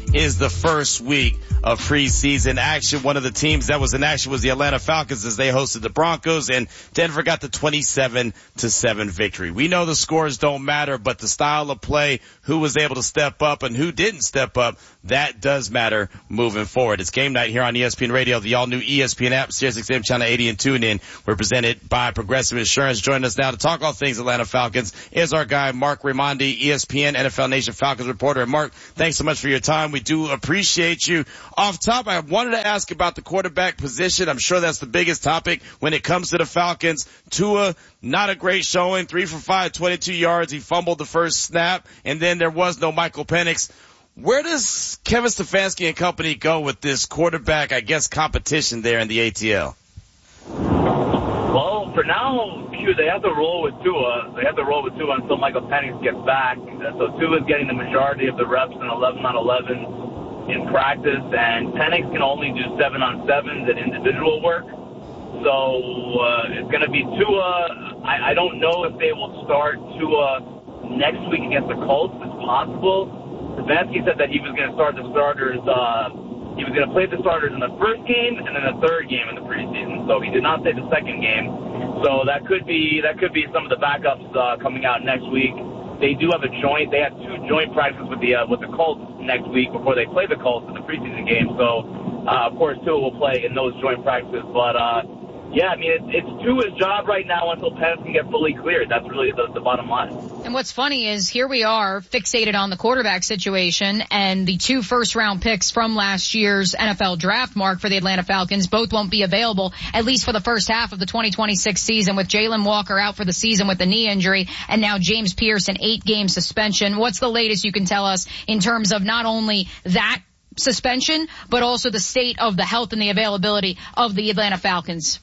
is the first week of preseason action. One of the teams that was in action was the Atlanta Falcons as they hosted the Broncos, and Denver got the 27-7 victory. We know the scores don't matter, but the style of play, who was able to step up and who didn't step up, that does matter moving forward. It's game night here on ESPN Radio, the all-new ESPN app, SiriusXM Channel 80 and TuneIn. We're presented by Progressive Insurance. Joining us now to talk all things Atlanta Falcons is our guy, Marc Raimondi, ESPN NFL Nation Falcons reporter. And Mark, thanks so much for your time. We do appreciate you. Off top, I wanted to ask about the quarterback position. I'm sure that's the biggest topic when it comes to the Falcons. Tua, not a great showing, 3 for 5, 22 yards. He fumbled the first snap, and then there was no Michael Penix. Where does Kevin Stefanski and company go with this quarterback, I guess, competition there in the ATL? Well, for now, they have to roll with Tua. They have to roll with Tua until Michael Penix gets back. So Tua's getting the majority of the reps in 11-on-11 in practice, and Penix can only do 7-on-7s in individual work. So it's going to be Tua. I don't know if they will start Tua next week against the Colts. It's possible. Stefanski said that he was going to start the starters. He was going to play the starters in the first game and then the third game in the preseason. So he did not say the second game. So that could be some of the backups coming out next week. They do have a joint. They have 2 joint practices with the Colts next week before they play the Colts in the preseason game. So of course Tua will play in those joint practices. But yeah, I mean, it's Tua's job right now until Penix can get fully cleared. That's really the bottom line. And what's funny is here we are fixated on the quarterback situation, and the 2 first-round picks from last year's NFL draft, Mark, for the Atlanta Falcons, both won't be available, at least for the first half of the 2026 season, with Jalen Walker out for the season with a knee injury, and now James Pierce an 8-game suspension. What's the latest you can tell us in terms of not only that suspension, but also the state of the health and the availability of the Atlanta Falcons?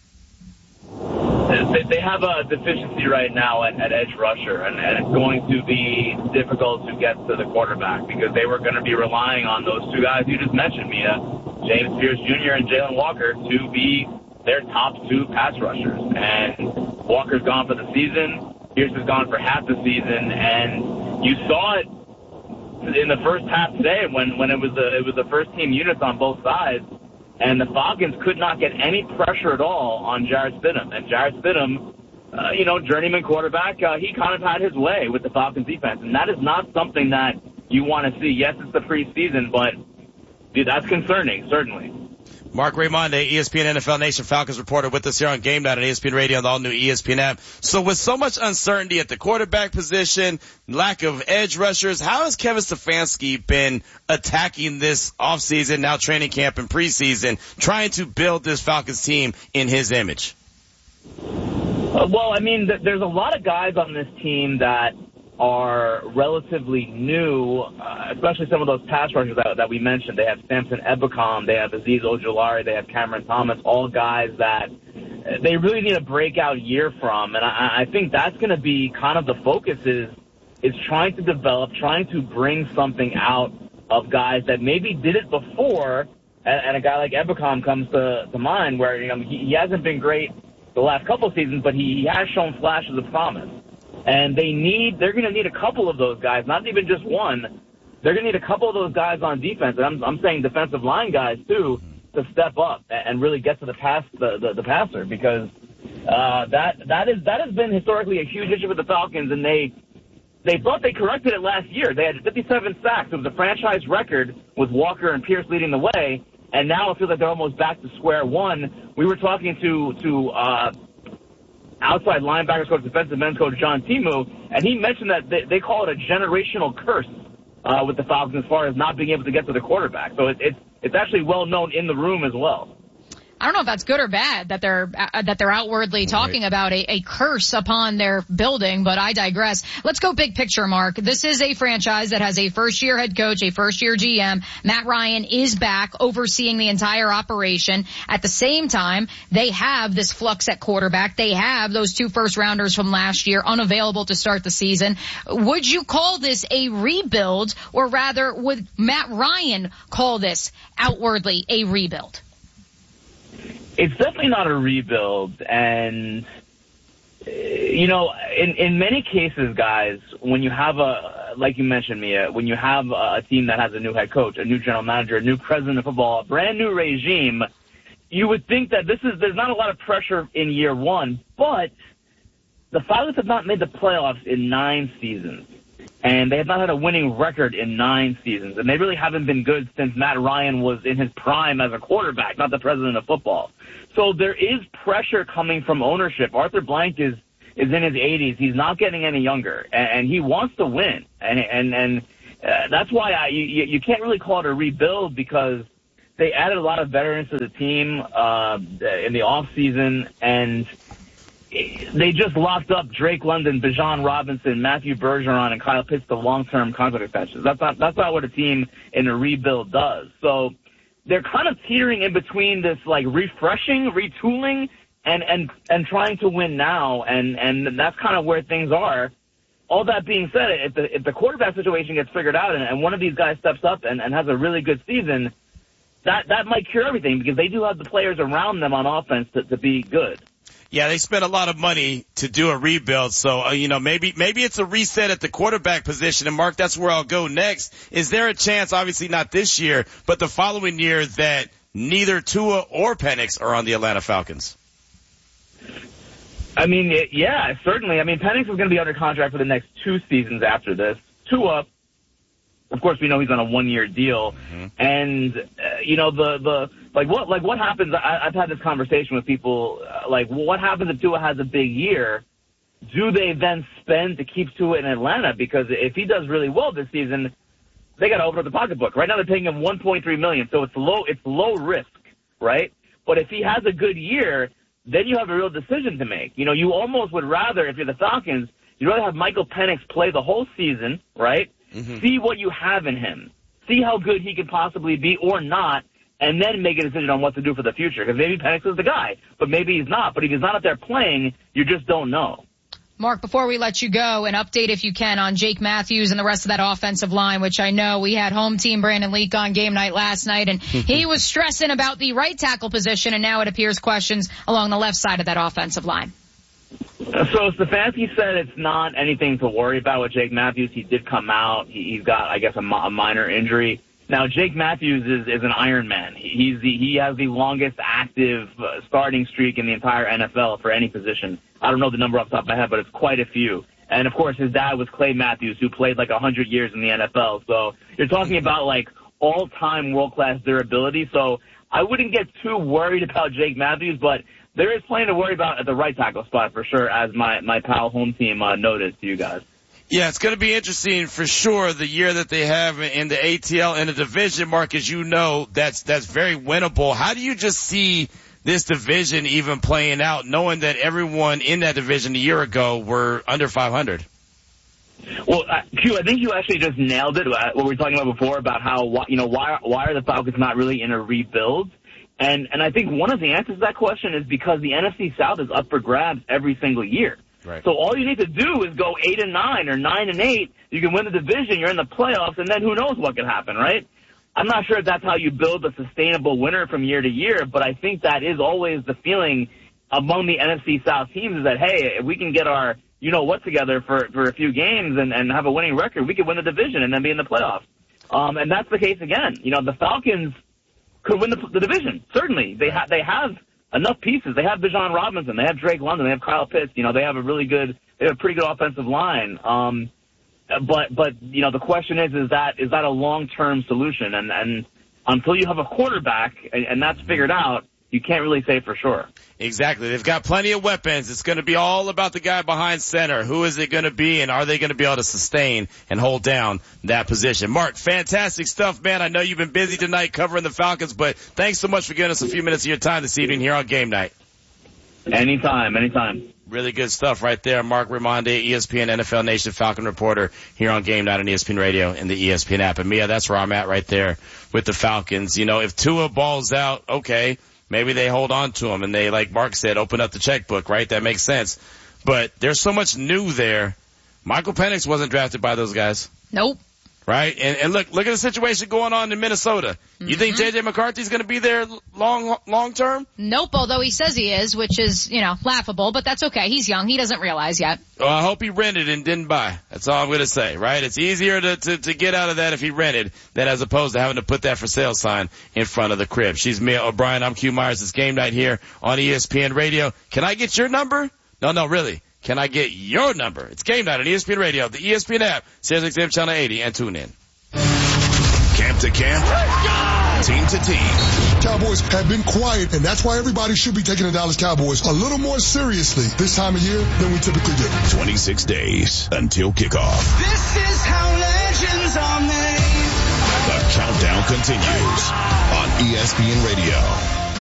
They have a deficiency right now at edge rusher, and it's going to be difficult to get to the quarterback because they were going to be relying on those 2 guys you just mentioned, Mia, James Pierce Jr. and Jalen Walker, to be their top 2 pass rushers. And Walker's gone for the season, Pierce is gone for half the season, and you saw it in the first half today when it was the first team units on both sides. And the Falcons could not get any pressure at all on Jarrett Stidham. And Jarrett Stidham, journeyman quarterback, he kind of had his way with the Falcons defense. And that is not something that you want to see. Yes, it's the preseason, but dude, that's concerning, certainly. Marc Raimondi, ESPN NFL Nation Falcons reporter with us here on Game Night on ESPN Radio and the all-new ESPN app. So with so much uncertainty at the quarterback position, lack of edge rushers, how has Kevin Stefanski been attacking this offseason, now training camp and preseason, trying to build this Falcons team in his image? Well, I mean, there's a lot of guys on this team that are relatively new, especially some of those pass rushers that we mentioned. They have Samson Ebukam, they have Azeez Ojulari, they have Cameron Thomas, all guys that they really need a breakout year from. And I think that's going to be kind of the focus is trying to develop, trying to bring something out of guys that maybe did it before. And a guy like Ebukam comes to mind where, he hasn't been great the last couple of seasons, but he has shown flashes of promise. And they're going to need a couple of those guys, not even just one. They're going to need a couple of those guys on defense. And I'm saying defensive line guys too, to step up and really get to the passer, because that has been historically a huge issue with the Falcons, and they thought they corrected it last year. They had 57 sacks. It was a franchise record with Walker and Pierce leading the way, and now it feels like they're almost back to square one. We were talking to outside linebackers coach, defensive men's coach John Timu, and he mentioned that they call it a generational curse with the Falcons as far as not being able to get to the quarterback. So it's actually well known in the room as well. I don't know if that's good or bad that they're outwardly talking about a curse upon their building, but I digress. Let's go big picture, Mark. This is a franchise that has a first-year head coach, a first-year GM. Matt Ryan is back overseeing the entire operation. At the same time, they have this flux at quarterback. They have those 2 first-rounders from last year unavailable to start the season. Would you call this a rebuild, or rather, would Matt Ryan call this outwardly a rebuild? It's definitely not a rebuild, and In many cases, guys, when you have like you mentioned, Mia, when you have a team that has a new head coach, a new general manager, a new president of football, a brand new regime, you would think that there's not a lot of pressure in year one, but the Falcons have not made the playoffs in 9 seasons, and they have not had a winning record in 9 seasons, and they really haven't been good since Matt Ryan was in his prime as a quarterback, not the president of football. So there is pressure coming from ownership. Arthur Blank is in his 80s. He's not getting any younger, and he wants to win, and that's why you can't really call it a rebuild, because they added a lot of veterans to the team in the off season, and they just locked up Drake London, Bijan Robinson, Matthew Bergeron, and Kyle Pitts to long-term contract extensions. That's not what a team in a rebuild does. So they're kind of teetering in between this like refreshing, retooling, and trying to win now, and that's kind of where things are. All that being said, if the quarterback situation gets figured out and one of these guys steps up and has a really good season, that might cure everything, because they do have the players around them on offense to be good. Yeah, they spent a lot of money to do a rebuild, so maybe it's a reset at the quarterback position. And Mark, that's where I'll go next. Is there a chance, obviously not this year, but the following year, that neither Tua or Penix are on the Atlanta Falcons? I mean, yeah, certainly. I mean, Penix is going to be under contract for the next 2 seasons after this. Tua, of course, we know he's on a 1-year deal, and what happens? I've had this conversation with people. What happens if Tua has a big year? Do they then spend to keep Tua in Atlanta? Because if he does really well this season, they got to open up the pocketbook. Right now, they're paying him $1.3 million, so it's low risk, right? But if he has a good year, then you have a real decision to make. You almost would rather, if you're the Falcons, you'd rather have Michael Penix play the whole season, right? See what you have in him. See how good he could possibly be or not, and then make a decision on what to do for the future. Because maybe Penix is the guy, but maybe he's not. But if he's not up there playing, you just don't know. Mark, before we let you go, an update, if you can, on Jake Matthews and the rest of that offensive line, which I know we had home team Brandon Leak on game night last night, and he was stressing about the right tackle position, and now it appears questions along the left side of that offensive line. So Stefanski said it's not anything to worry about with Jake Matthews. He did come out. He's got, I guess, a minor injury. Now, Jake Matthews is an Iron Man. He has the longest active starting streak in the entire NFL for any position. I don't know the number off the top of my head, but it's quite a few. And, of course, his dad was Clay Matthews, who played like 100 years in the NFL. So you're talking about, like, all-time world-class durability. So I wouldn't get too worried about Jake Matthews, but there is plenty to worry about at the right tackle spot for sure, as my pal home team noted to you guys. Yeah, it's going to be interesting for sure, the year that they have in the ATL in the division, Mark, as you know, that's very winnable. How do you just see this division even playing out, knowing that everyone in that division a year ago were under 500? Well, Q, I think you actually just nailed it. What we were talking about before about how, why are the Falcons not really in a rebuild? And I think one of the answers to that question is because the NFC South is up for grabs every single year. Right. So all you need to do is go 8-9 or 9-8. You can win the division. You're in the playoffs, and then who knows what can happen, right? I'm not sure if that's how you build a sustainable winner from year to year, but I think that is always the feeling among the NFC South teams is that, hey, if we can get our you-know-what together for a few games and have a winning record, we could win the division and then be in the playoffs. And that's the case again. The Falcons could win the division, certainly. They have enough pieces. They have Bijan Robinson. They have Drake London. They have Kyle Pitts. They have a pretty good offensive line. But the question is that a long-term solution? And until you have a quarterback and that's figured out, you can't really say for sure. Exactly. They've got plenty of weapons. It's going to be all about the guy behind center. Who is it going to be, and are they going to be able to sustain and hold down that position? Mark, fantastic stuff, man. I know you've been busy tonight covering the Falcons, but thanks so much for giving us a few minutes of your time this evening here on Game Night. Anytime. Really good stuff right there. Mark Raimondi, ESPN NFL Nation Falcon reporter here on Game Night on ESPN Radio and the ESPN app. And Mia, that's where I'm at right there with the Falcons. If Tua balls out, okay, maybe they hold on to him and they, like Mark said, open up the checkbook, right? That makes sense. But there's so much new there. Michael Penix wasn't drafted by those guys. Nope. right? And look at the situation going on in Minnesota. You think J.J. McCarthy's going to be there long term? Nope, although he says he is, which is, laughable, but that's okay. He's young. He doesn't realize yet. Well, I hope he rented and didn't buy. That's all I'm going to say, right? It's easier to get out of that if he rented than as opposed to having to put that for sale sign in front of the crib. She's Mia O'Brien. I'm Q Myers. It's Game Night here on ESPN Radio. Can I get your number? No, really. Can I get your number? It's Game Night on ESPN Radio, the ESPN app, SiriusXM Channel 80, and tune in. Camp to camp, team to team. Cowboys have been quiet, and that's why everybody should be taking the Dallas Cowboys a little more seriously this time of year than we typically do. 26 days until kickoff. This is how legends are made. The countdown continues on ESPN Radio.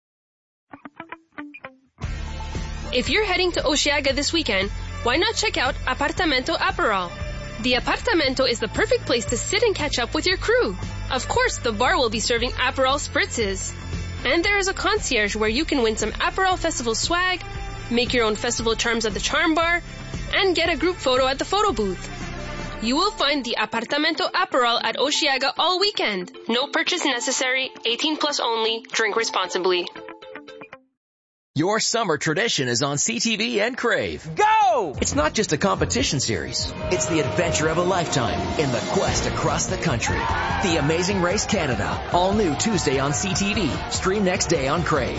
If you're heading to Osheaga this weekend, why not check out Apartamento Aperol? The Apartamento is the perfect place to sit and catch up with your crew. Of course, the bar will be serving Aperol spritzes. And there is a concierge where you can win some Aperol Festival swag, make your own festival charms at the Charm Bar, and get a group photo at the photo booth. You will find the Apartamento Aperol at Osheaga all weekend. No purchase necessary, 18 plus only, drink responsibly. Your summer tradition is on CTV and Crave. Go! It's not just a competition series. It's the adventure of a lifetime in the quest across the country. The Amazing Race Canada. All new Tuesday on CTV. Stream next day on Crave.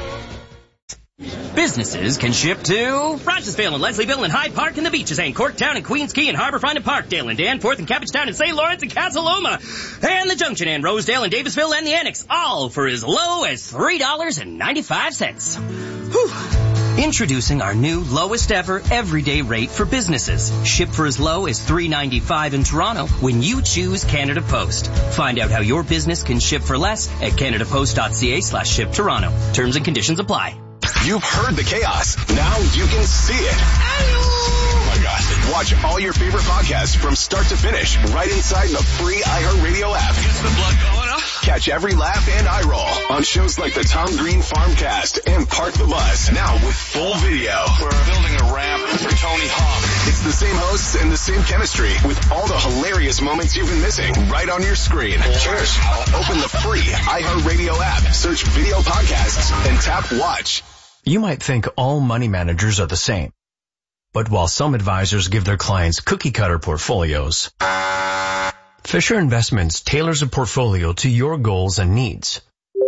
Businesses can ship to Rochesville and Leslieville and Hyde Park and the beaches and Corktown and Queens Quay and Harborfront and Parkdale and Danforth and Cabbagetown and St. Lawrence and Casaloma and the Junction and Rosedale and Davisville and the Annex, all for as low as $3.95. Whew. Introducing our new lowest ever everyday rate for businesses. Ship for as low as $3.95 in Toronto when you choose Canada Post. Find out how your business can ship for less at canadapost.ca/ship Toronto. Terms and conditions apply. You've heard the chaos. Now you can see it. Oh my God. Watch all your favorite podcasts from start to finish right inside the free iHeartRadio app. Gets the blood going, huh? Catch every laugh and eye roll on shows like the Tom Green Farmcast and Park the Bus. Now with full video. We're building a ramp for Tony Hawk. It's the same hosts and the same chemistry with all the hilarious moments you've been missing right on your screen. Cheers. Open the free iHeartRadio app, search video podcasts, and tap watch. You might think all money managers are the same. But while some advisors give their clients cookie-cutter portfolios, Fisher Investments tailors a portfolio to your goals and needs.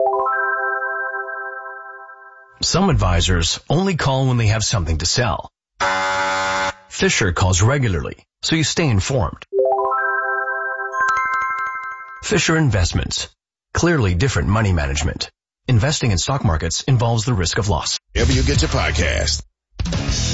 Some advisors only call when they have something to sell. Fisher calls regularly, so you stay informed. Fisher Investments. Clearly different money management. Investing in stock markets involves the risk of loss. Wherever you get your podcast.